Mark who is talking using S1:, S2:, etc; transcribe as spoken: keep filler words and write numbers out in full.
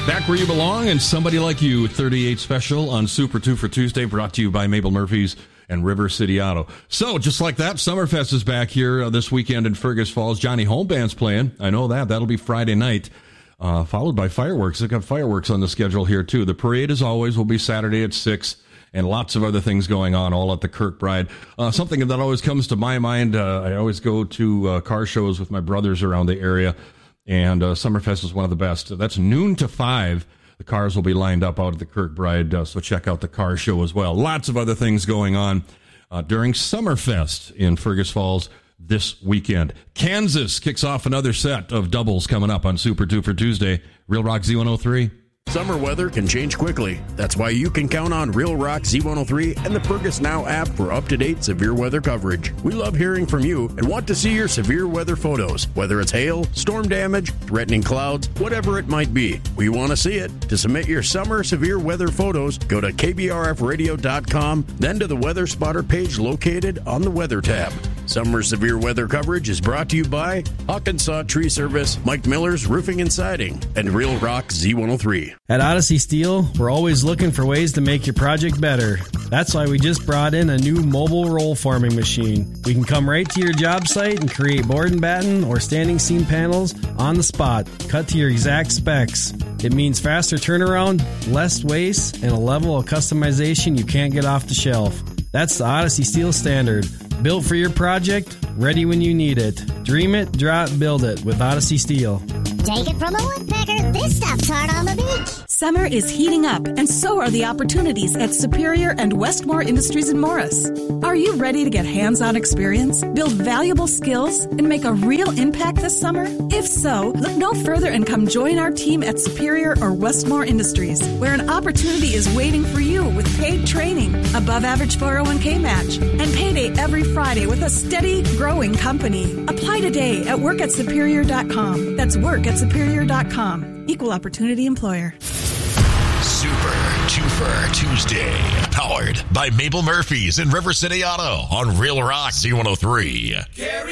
S1: Back where you belong, and Somebody Like You, thirty-eight special on Super two for Tuesday, brought to you by Mabel Murphy's and River City Auto. So, just like that, Summerfest is back here uh, this weekend in Fergus Falls. Johnny Home Band's playing. I know that. That'll be Friday night, uh, followed by fireworks. They've got fireworks on the schedule here, too. The parade, as always, will be Saturday at six, and lots of other things going on, all at the Kirkbride. Uh, something that always comes to my mind, uh, I always go to uh, car shows with my brothers around the area, and uh, Summerfest is one of the best. That's noon to five. The cars will be lined up out at the Kirkbride, uh, so check out the car show as well. Lots of other things going on uh, during Summerfest in Fergus Falls this weekend. Kansas kicks off another set of doubles coming up on Super two for Tuesday. Real Rock Z one oh three.
S2: Summer weather can change quickly. That's why you can count on Real Rock Z one oh three and the Fergus Now app for up-to-date severe weather coverage. We love hearing from you and want to see your severe weather photos, whether it's hail, storm damage, threatening clouds, whatever it might be. We want to see it. To submit your summer severe weather photos, go to K B R F radio dot com, then to the Weather Spotter page located on the Weather tab. Summer severe weather coverage is brought to you by Hawkinsaw Tree Service, Mike Miller's Roofing and Siding, and Real Rock Z one oh three.
S3: At Odyssey Steel, we're always looking for ways to make your project better. That's why we just brought in a new mobile roll forming machine. We can come right to your job site and create board and batten or standing seam panels on the spot, cut to your exact specs. It means faster turnaround, less waste, and a level of customization you can't get off the shelf. That's the Odyssey Steel standard. Built for your project, ready when you need it. Dream it, draw it, build it with Odyssey Steel.
S4: Take it from a woodpecker, this stuff's hard on the beach.
S5: Summer is heating up, and so are the opportunities at Superior and Westmore Industries in Morris. Are you ready to get hands-on experience, build valuable skills, and make a real impact this summer? If so, look no further and come join our team at Superior or Westmore Industries, where an opportunity is waiting for you with paid training, above-average four oh one k match, and payday every Friday with a steady, growing company. Apply today at work at superior dot com. That's work at superior dot com. Equal opportunity employer.
S6: Super Twofer Tuesday, powered by Mabel Murphy's and River City Auto on Real Rock Z one oh three.